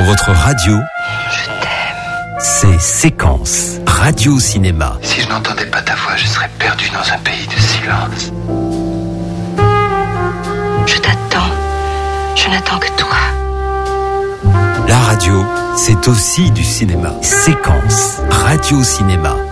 votre radio, Je t'aime. c'est Séquence, radio-cinéma. Si je n'entendais pas ta voix, je serais perdu dans un pays de silence. Je t'attends. Je n'attends que toi. La radio, c'est aussi du cinéma. Séquence, radio-cinéma.